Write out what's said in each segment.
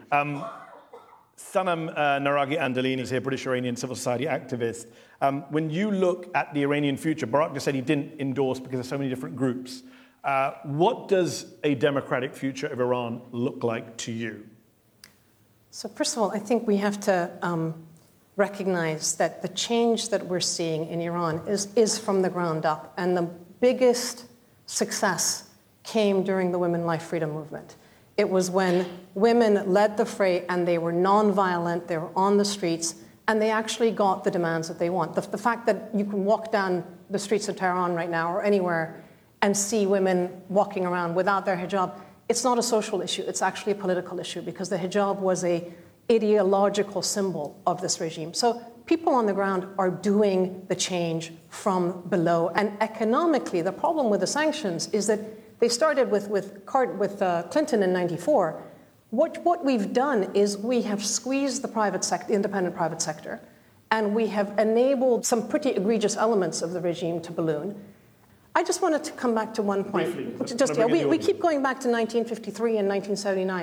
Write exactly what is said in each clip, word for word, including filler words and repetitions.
Um, Sanam uh, Naragi Andalini is here, British Iranian civil society activist. Um, when you look at the Iranian future, Barak just said he didn't endorse because there's so many different groups. Uh, what does a democratic future of Iran look like to you? So first of all, I think we have to um, recognize that the change that we're seeing in Iran is, is from the ground up. And the biggest success came during the Women Life Freedom movement. It was when women led the fray and they were nonviolent, they were on the streets, and they actually got the demands that they want. The, the fact that you can walk down the streets of Tehran right now or anywhere and see women walking around without their hijab, it's not a social issue, it's actually a political issue because the hijab was a ideological symbol of this regime. So people on the ground are doing the change from below. And economically, the problem with the sanctions is that they started with, with, Cart, with uh, Clinton in ninety-four. What, what we've done is we have squeezed the private sector, independent private sector, and we have enabled some pretty egregious elements of the regime to balloon. I just wanted to come back to one point. Briefly, just, yeah, we, we keep going back to nineteen fifty-three and nineteen seventy-nine.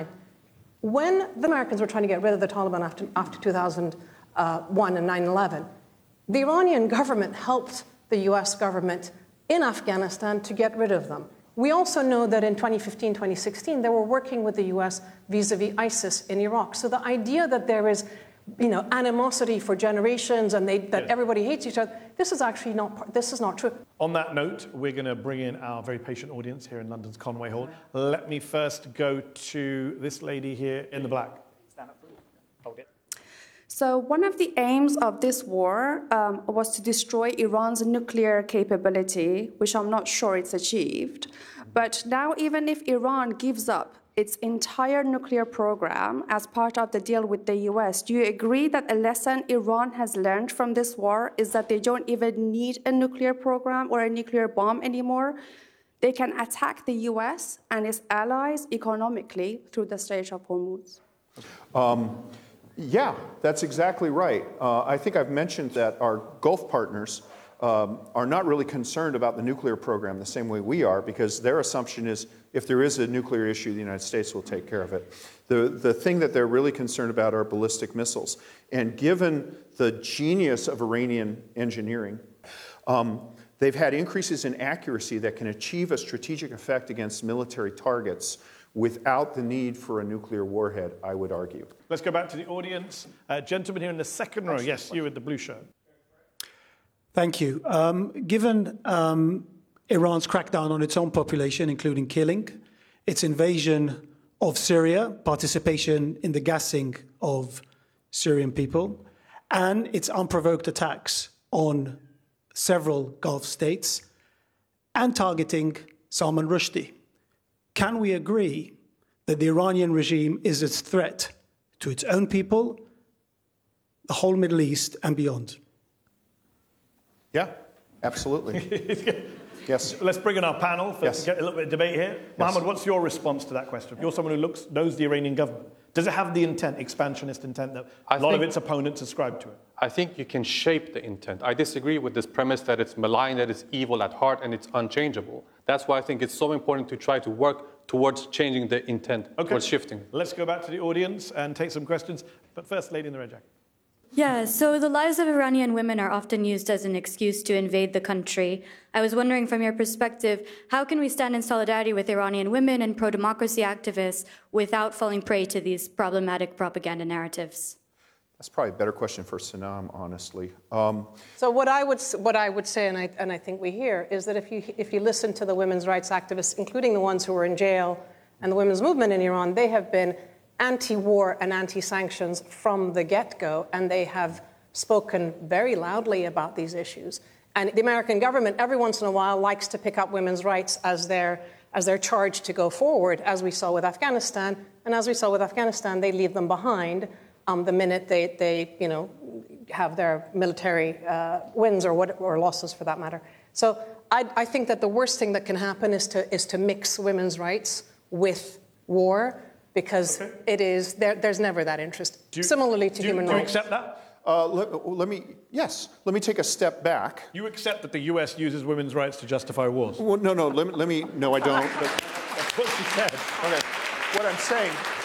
When the Americans were trying to get rid of the Taliban after, after two thousand one and nine eleven, the Iranian government helped the U S government in Afghanistan to get rid of them. We also know that in twenty fifteen, twenty sixteen, they were working with the U S vis-a-vis ISIS in Iraq. So the idea that there is, you know, animosity for generations and they, that yes. everybody hates each other, this is actually not, this is not true. On that note, we're going to bring in our very patient audience here in London's Conway Hall. Let me first go to this lady here in the black. Stand up, please. Hold it. So one of the aims of this war um, was to destroy Iran's nuclear capability, which I'm not sure it's achieved. But now even if Iran gives up its entire nuclear program as part of the deal with the U S, do you agree that a lesson Iran has learned from this war is that they don't even need a nuclear program or a nuclear bomb anymore? They can attack the U S and its allies economically through the Strait of Hormuz. Um, Yeah, that's exactly right. Uh, I think I've mentioned that our Gulf partners um, are not really concerned about the nuclear program the same way we are, because their assumption is if there is a nuclear issue, the United States will take care of it. The, the thing that they're really concerned about are ballistic missiles. And given the genius of Iranian engineering, um, they've had increases in accuracy that can achieve a strategic effect against military targets without the need for a nuclear warhead, I would argue. Let's go back to the audience. Uh, gentleman here in the second row. Yes, you with the blue shirt. Thank you. Um, given um, Iran's crackdown on its own population, including killing, its invasion of Syria, participation in the gassing of Syrian people, and its unprovoked attacks on several Gulf states, and targeting Salman Rushdie, can we agree that the Iranian regime is a threat to its own people, the whole Middle East, and beyond? Yeah, absolutely. Yes. Let's bring in our panel for yes. get a little bit of debate here. Yes. Mohammed, what's your response to that question? You're someone who looks, knows the Iranian government. Does it have the intent, expansionist intent, that I a lot think, of its opponents ascribe to it? I think you can shape the intent. I disagree with this premise that it's malign, that it's evil at heart, and it's unchangeable. That's why I think it's so important to try to work towards changing the intent, okay. towards shifting. Let's go back to the audience and take some questions. But first, lady in the red jacket. Yeah, so the lives of Iranian women are often used as an excuse to invade the country. I was wondering, from your perspective, how can we stand in solidarity with Iranian women and pro-democracy activists without falling prey to these problematic propaganda narratives? That's probably a better question for Sanam, honestly. Um, so what I would what I would say, and I and I think we hear, is that if you if you listen to the women's rights activists, including the ones who were in jail, and the women's movement in Iran, they have been anti-war and anti-sanctions from the get-go, and they have spoken very loudly about these issues. And the American government, every once in a while, likes to pick up women's rights as their as their charge to go forward, as we saw with Afghanistan. And as we saw with Afghanistan, they leave them behind um, the minute they, they, you know, have their military uh, wins or what or losses, for that matter. So I, I think that the worst thing that can happen is to is to mix women's rights with war, because okay. it is there, there's never that interest. You, Similarly to do, human do rights. Do you accept that? Uh, let, let me, yes, let me take a step back. You accept that the U S uses women's rights to justify wars? Well, no, no, let me, let me, no, I don't. But that's what she said. Okay, what I'm saying,